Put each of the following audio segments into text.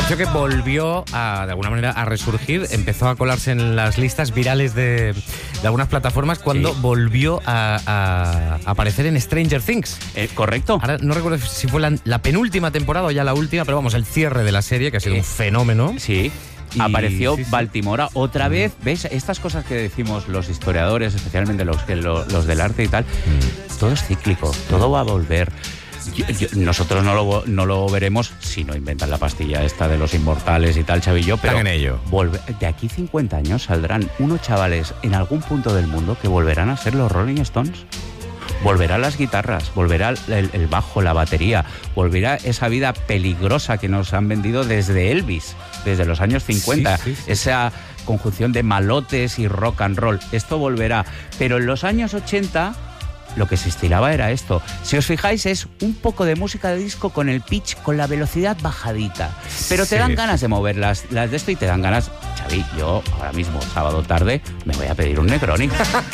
canción que volvió de alguna manera a resurgir, empezó a colarse en las listas virales de algunas plataformas cuando volvió a aparecer en Stranger Things. Correcto. Ahora no recuerdo si fue la penúltima temporada o ya la última, pero vamos, el cierre de la serie, que ha sido un fenómeno. Sí. Apareció Baltimora otra vez. ¿Ves? Estas cosas que decimos los historiadores, especialmente los del arte y tal, todo es cíclico, todo va a volver. Nosotros no lo veremos si no inventan la pastilla esta de los inmortales y tal, Chavillo, pero están en ello. De aquí 50 años saldrán unos chavales en algún punto del mundo que volverán a ser los Rolling Stones. Volverán las guitarras, volverá el bajo, la batería, volverá esa vida peligrosa que nos han vendido desde Elvis, desde los años 50, esa conjunción de malotes y rock and roll. Esto volverá, pero en los años 80 lo que se estilaba era esto. Si os fijáis, es un poco de música de disco con el pitch, con la velocidad bajadita, pero te dan ganas de mover las de esto y te dan ganas. Xavi, yo ahora mismo, sábado tarde, me voy a pedir un Negroni.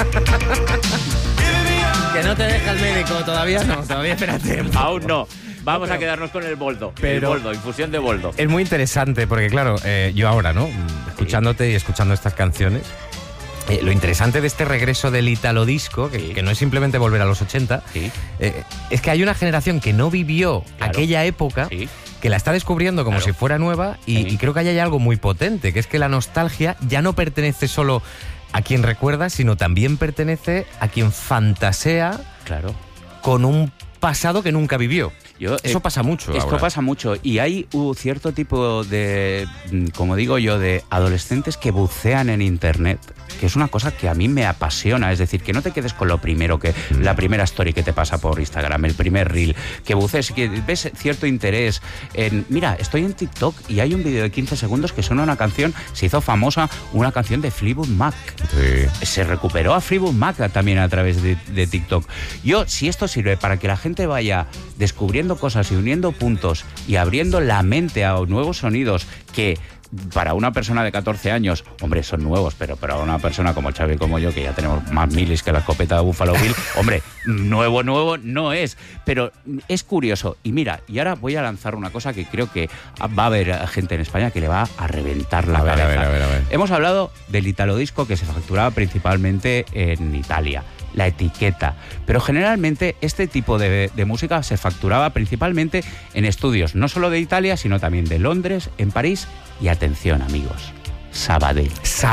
Que no te deja el médico, todavía no, todavía espérate. Aún no. Vamos a quedarnos con el boldo. El boldo, infusión de boldo. Es muy interesante porque, claro, yo ahora, ¿no? Escuchándote y escuchando estas canciones, lo interesante de este regreso del Italo Disco, que no es simplemente volver a los 80, es que hay una generación que no vivió aquella época, que la está descubriendo como si fuera nueva, y creo que ahí hay algo muy potente, que es que la nostalgia ya no pertenece solo a quien recuerda, sino también pertenece a quien fantasea con un pasado que nunca vivió. Eso pasa mucho. Esto pasa mucho, y hay un cierto tipo de, como digo yo, de adolescentes que bucean en internet, que es una cosa que a mí me apasiona. Es decir, que no te quedes con lo primero, la primera story que te pasa por Instagram, el primer reel, que bucees, que ves cierto interés en, mira, estoy en TikTok y hay un vídeo de 15 segundos que suena una canción, se hizo famosa una canción de Fleetwood Mac. Se recuperó a Fleetwood Mac también a través de TikTok. Si esto sirve para que la gente vaya descubriendo cosas y uniendo puntos y abriendo la mente a nuevos sonidos que para una persona de 14 años, hombre, son nuevos, pero para una persona como Xavi y como yo, que ya tenemos más milis que la escopeta de Buffalo Bill, hombre, nuevo no es, pero es curioso. Y mira, y ahora voy a lanzar una cosa que creo que va a haber gente en España que le va a reventar la cabeza. A ver. Hemos hablado del Italo Disco, que se facturaba principalmente en Italia, la etiqueta, pero generalmente este tipo de música se facturaba principalmente en estudios, no solo de Italia, sino también de Londres, en París y, atención amigos, Sabadell,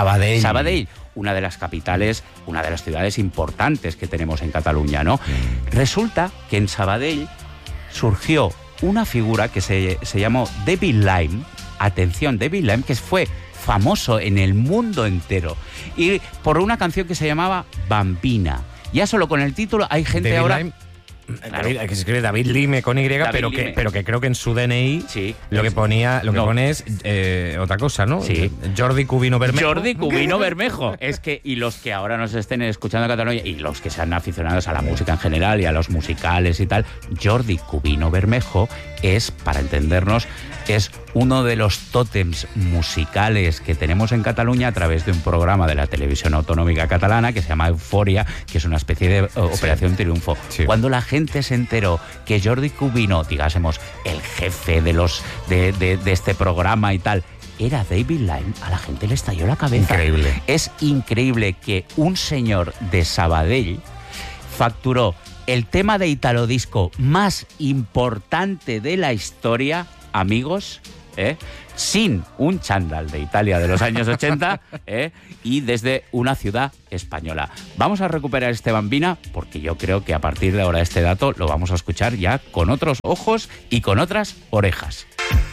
una de las capitales, una de las ciudades importantes que tenemos en Cataluña, ¿no? Resulta que en Sabadell surgió una figura que se llamó David Lime, atención, David Lime, que fue famoso en el mundo entero, y por una canción que se llamaba Bambina. Ya solo con el título hay gente David ahora... Lime, que se escribe David Lime con Y, pero que creo que en su DNI lo que pone es otra cosa, ¿no? Sí. Jordi Cubino Bermejo. Jordi Cubino Bermejo. Es que, y los que ahora nos estén escuchando en Cataluña, y los que sean aficionados a la música en general y a los musicales y tal, Jordi Cubino Bermejo es, para entendernos, es uno de los tótems musicales que tenemos en Cataluña a través de un programa de la televisión autonómica catalana que se llama Euforia, que es una especie de Operación Triunfo. Cuando la gente se enteró que Jordi Cubino, digásemos, el jefe de este programa y tal, era David Lime, a la gente le estalló la cabeza. Increíble. Es increíble que un señor de Sabadell facturó el tema de Italo Disco más importante de la historia, amigos, sin un chándal de Italia de los años 80, y desde una ciudad española. Vamos a recuperar este Bambina, porque yo creo que a partir de ahora este dato lo vamos a escuchar ya con otros ojos y con otras orejas.